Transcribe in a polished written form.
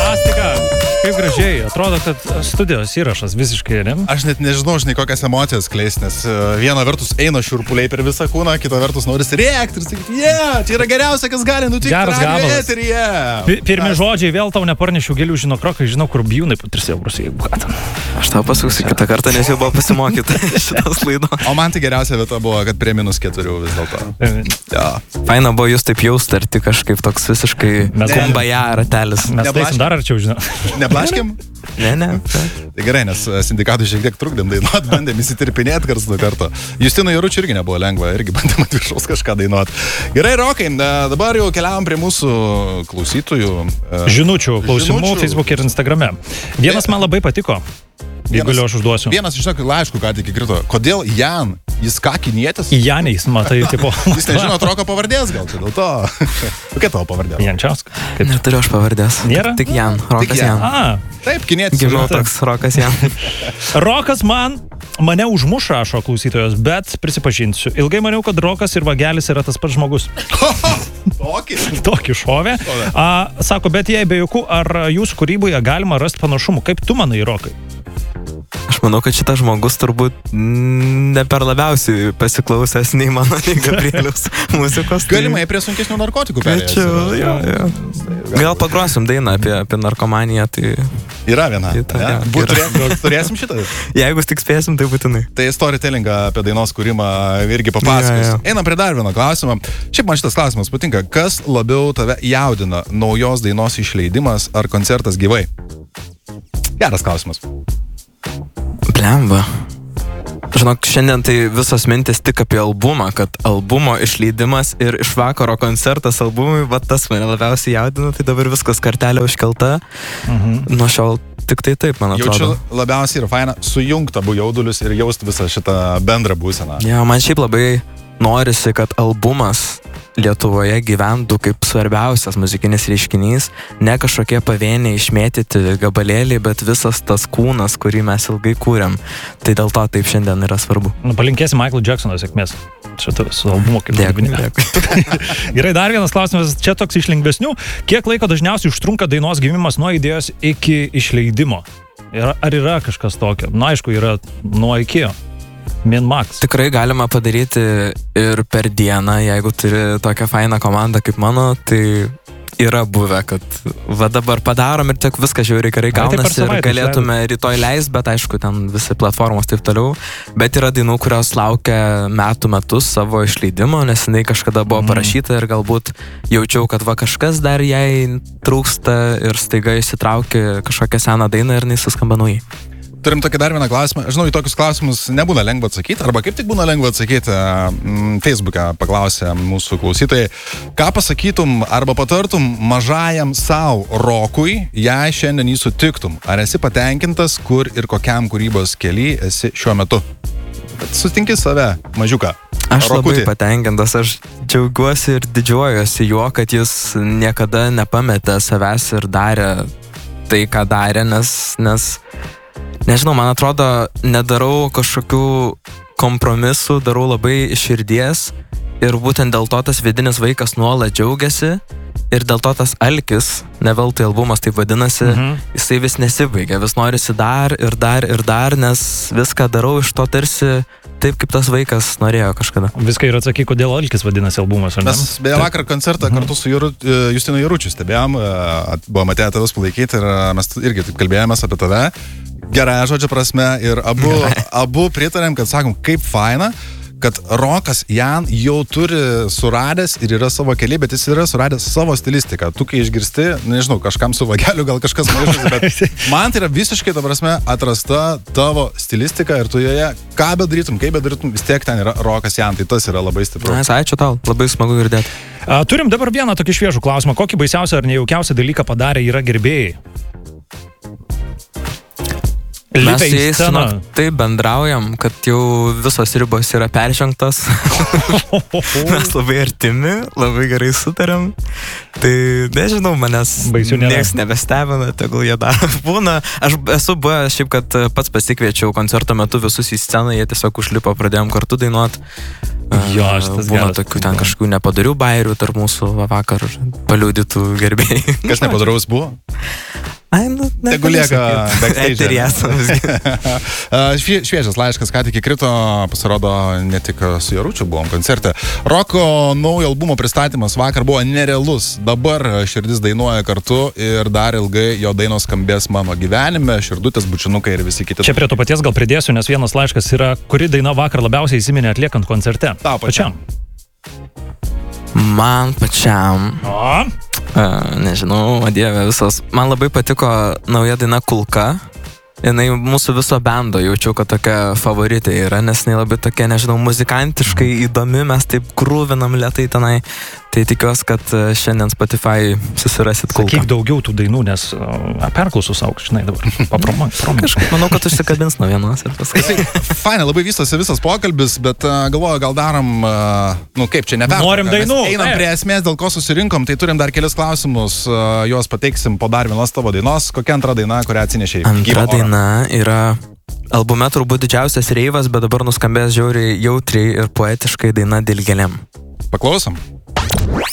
fantastika. Kaip gražiai, atrodo, kad studijos įrašas visiškai, ne? Aš net nežinau, žinai, kokias emocijas kleis, nes viena vertus eina šiurpuliai per visą kūną, kita vertus noris rėkti ir sakyti, čia yra geriausia, kas gali nutikti. Geras gabalas. Eteryje. Pirmi žodžiai, vėl tau neparnešiu gėlių, žinau krokai, žinau, kur bijūnai po 3 eurus, jeigu ką ten. Aš tau pasuksiu kitą kartą, nes jau buvo pasimokyti šitos laidos. O man tai geriausia vieta buvo, kad prie -4 vis dėlto. Ja. Faina buvo jūs taip jaust, ar tik kažkaip toks visiškai kumbaja ratelis. Mes taisim dar arčiau, žinau. Neblaškim? Ne. Tai gerai, nes sindikatų šiek tiek trukdėm dainuot, bandėm įsitirpinėti karts nuo karto. Justino Jaručiu irgi nebuvo lengva, irgi bandėm ant viršaus kažką dainuot. Gerai, Rokai, dabar jau keliavom prie mūsų klausytojų. Žinučių, klausimų Facebook'e ir Instagram'e. Vienas man labai patiko. Jeigu galiu, aš užduosiu. Vienas iš tokių laiškų ką tik įkrito. Kodėl Jan? Jis ką, kinietis? Janiais, matai, tipo. Jis nežino Roko pavardės gal, tai dėl to. Kokia tavo pavardė? Jančiauskas. Neturiu aš pavardės. Nėra? Tik Jan, Rokas Jan. Taip, kinietis. Gimiau toks Rokas Jan. Rokas mane užmuš, rašo klausytojos, bet prisipažinsiu. Ilgai maniau, kad Rokas ir Vagelis yra tas pats žmogus. Tokį šovė. Sako, bet jei be jokių, ar jūsų kūryboje galima rasti panašumų? Kaip tu manai, Rokai? Aš manau, kad šitas žmogus turbūt ne per labiausiai pasiklausęs nei mano, nei Gabrieliaus muzikos. Galimai prie sunkesnių narkotikų perėjęs. Jo. Gal pagrosim dainą apie narkomaniją, tai... Yra viena. Turėsim šitą? Jeigu tik spėsim, tai būtinai. Tai storytellingą apie dainos kūrimą irgi papasakos. Einam prie dar vieno klausimo. Šiaip man šitas klausimas patinka. Kas labiau tave jaudina? Naujos dainos išleidimas ar koncertas gyvai? Geras klausimas. Blemba. Žinok, šiandien tai visos mintis tik apie albumą, kad albumo išleidimas ir iš vakaro koncertas albumui, va tas mane labiausiai jaudina, tai dabar viskas kartelė užkelta. Nuo šiol tik tai taip, man atrodo. Jaučiu labiausiai ir faina sujungti abu jaudulius ir jausti visą šitą bendrą būseną. Ja, man šiaip labai norisi, kad albumas Lietuvoje gyventų kaip svarbiausias muzikinis reiškinys, ne kažkokie pavieniai išmėtyti gabalėliai, bet visas tas kūnas, kurį mes ilgai kūrėm. Tai dėl to taip šiandien yra svarbu. Palinkėsi Michael Jacksono sėkmės. Šitą su albumu kaip dėkui. Gerai, dar vienas klausimas, čia toks iš lengvesnių. Kiek laiko dažniausiai užtrunka dainos gimimas nuo idėjos iki išleidimo? Ar yra kažkas tokio? Na, aišku, yra nuo iki. Min-max. Tikrai galima padaryti ir per dieną, jeigu turi tokią fainą komandą kaip mano, tai yra buvę, kad va dabar padarom ir tiek viskas žiauriai gerai gaunasi ir galėtume rytoj leist, bet aišku, ten visi platformos taip toliau. Bet yra dainų, kurios laukia metus savo išleidimo, nes jinai kažkada buvo parašyta ir galbūt jaučiau, kad va kažkas dar jai trūksta ir staiga įsitraukia kažkokią seną dainą ir jinai suskamba naujai. Turim tokį dar vieną klausimą. Žinau, į tokius klausimus nebūna lengva atsakyti, arba kaip tik būna lengva atsakyti. Facebook'e paklausė mūsų klausytojai, ką pasakytum arba patartum mažajam savo Rokui, jei šiandien jį sutiktum. Ar esi patenkintas, kur ir kokiam kūrybos kely esi šiuo metu? Bet sutinki save, mažiuką. Aš labai patenkintas, aš džiaugiuosi ir didžiuojuosi juo, kad jis niekada nepametė savęs ir darė tai, ką darė, nes nežinau, man atrodo, nedarau kažkokių kompromisų, darau labai iš širdies ir būtent dėl to tas vidinis vaikas nuolat džiaugiasi ir dėl to tas alkis, ne veltui albumas taip vadinasi, jisai vis nesibaigia, vis norisi dar, nes viską darau iš to tarsi taip, kaip tas vaikas norėjo kažkada. Viską ir atsakyk, kodėl alkis vadinasi albumas, ar ne? Mes beje vakar koncertą kartu su Justinu Jaručiu stebėjom, buvom atėję tavęs palaikyti ir mes irgi taip kalbėjomės apie tave. Gerąją žodžio prasme ir abu pritarėm, kad sakom, kaip faina, kad Rokas Jan jau turi suradęs ir yra savo keliai, bet jis yra suradęs savo stilistiką. Tu, kai išgirsti, nežinau, kažkam su Vageliu, gal kažkas maišosi, bet man tai yra visiškai, ta prasme, atrasta tavo stilistika ir tu joje, ką bedarytum, kaip bedarytum, vis tiek ten yra Rokas Jan, tai tas yra labai stipru. Ačiū tau, labai smagu girdėti. Turim dabar vieną tokį šviežų klausimą. Kokį baisiausią ar nejaukiausią dalyką padarė yra gerbėjai? Mes su jais taip bendraujam, kad jau visos ribos yra peržengtos. Mes labai artimi, labai gerai sutarėm. Tai nežinau, manęs nieks nebestebina, tegul jie dar būna. Aš esu buvęs šiaip, kad pats pasikviečiau koncerto metu visus į sceną, jie tiesiog užlipo, pradėjom kartu dainuot. Jo, šitas būna tokių ten kažkokių nepadarių bairių tarp mūsų vakar paliudytų gerbėjai. Kas nepadaraus buvo? Tegu lieka Eteryje esam visgi. Šviežias laiškas, ką tik įkrito, pasirodo, ne tik su Jaručiu buvom koncerte. Roko naujo albumo pristatymas vakar buvo nerealus. Dabar širdis dainuoja kartu ir dar ilgai jo dainos skambės mano gyvenime, širdutės, bučinukai ir visi kiti. Čia prie to paties gal pridėsiu, nes vienas laiškas yra, kuri daina vakar labiausiai įsiminė atliekant koncerte. Tau pačiam. Man pačiam. Nežinau, Dieve, visos. Man labai patiko nauja daina Kulka. Jinai mūsų viso bando jaučiau, kad tokia favoritė yra, nes jinai labai tokia, nežinau, muzikantiškai įdomi, mes taip krūvinam lėtai tenai. Tai tikiuosi, kad šiandien Spotify susirasit Kulką. Sakyk daugiau tų dainų, nes perklausus auk, žinai, dabar Kažkaip, manau, kad užsikabins nuo vienos ir paskui. Fainai, labai vystosi visas pokalbis, bet galvoju, gal darom, kaip čia nepertrauką. Norim dainų. Einam prie esmės, dėl ko susirinkom, tai turim dar kelias klausimus, juos pateiksim po dar vienos tavo dainos. Kokia antra daina, kurią atsinešei? Antra daina yra albume turbūt didžiausias reivas, bet dabar nuskambės žiauriai jautriai ir poetiškai daina Dilgėlėm. Paklausom.